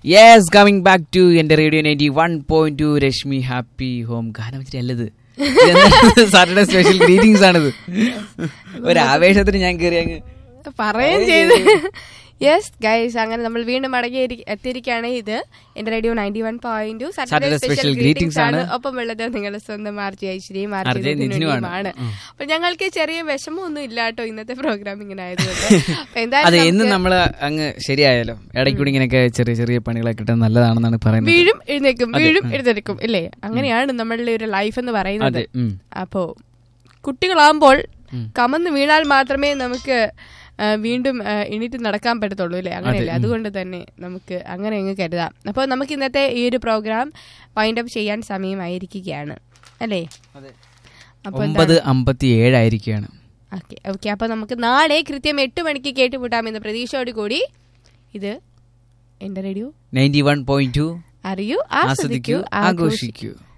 Yes, coming back to എന്റെ radio 91.2 Rashmi happy home. ഗാനം വെച്ചിട്ട് അല്ലത്, സാറ്റർഡേ സ്പെഷ്യൽ ഗ്രീറ്റിംഗ്സ് ആണിത്. ഒരു ആവേശത്തിന് ഞാൻ കയറി അങ്ങ് പറയുകയും ചെയ്ത്. യെസ് ഗൈസ്, അങ്ങനെ നമ്മൾ വീണ്ടും മടങ്ങി എത്തിയിരിക്കുകയാണ്. ഇത് എന്റെ റേഡിയോ 91.2 സാറ്റർഡേ സ്പെഷ്യൽ ഗ്രീറ്റിംഗ്സ് ആണ്. ഒപ്പം ഉള്ളത് നിങ്ങളുടെ സ്വന്തം ആർജി ഐശ്വര്യയും ആണ്. അപ്പൊ ഞങ്ങൾക്ക് ചെറിയ വിഷമമൊന്നും ഇല്ല കേട്ടോ ഇന്നത്തെ പ്രോഗ്രാമിങ്ങിനായതുകൊണ്ട്. എന്തായാലും നമ്മള് അങ്ങ് ശരിയായാലോ, ഇടയ്ക്കൂടി ഇങ്ങനെയൊക്കെ ചെറിയ ചെറിയ പണികളൊക്കെ കിട്ടാൻ നല്ലതാണെന്നാണ് പറയുന്നത്. വീഴും എഴുന്നേക്കും ഇല്ലേ, അങ്ങനെയാണ് നമ്മളുടെ ഒരു ലൈഫ് എന്ന് പറയുന്നത്. അപ്പോ കുട്ടികളാകുമ്പോൾ കമന്ന് വീണാൽ മാത്രമേ നമുക്ക് വീണ്ടും എണീറ്റ് നടക്കാൻ പറ്റത്തുള്ളൂ അല്ലേ, അങ്ങനെയല്ലേ? അതുകൊണ്ട് തന്നെ നമുക്ക് അങ്ങനെ അങ്ങ് കരുതാം. അപ്പോൾ നമുക്ക് ഇന്നത്തെ ഈ ഒരു പ്രോഗ്രാം വൈൻഡ് അപ്പ് ചെയ്യാൻ സമയമായിരിക്കുകയാണ് അല്ലേ? 9:57 ആയിരിക്കുകയാണ്. ഓക്കെ. അപ്പോൾ നമുക്ക് നാളെ കൃത്യം 8 മണിക്ക് കേട്ടുമുട്ടാമെന്ന പ്രതീക്ഷയോട് കൂടി ഇത് എന്റെ റേഡിയോ 91.2 അറിയൂ, ആസ്വദിക്കൂ, ആഘോഷിക്കൂ.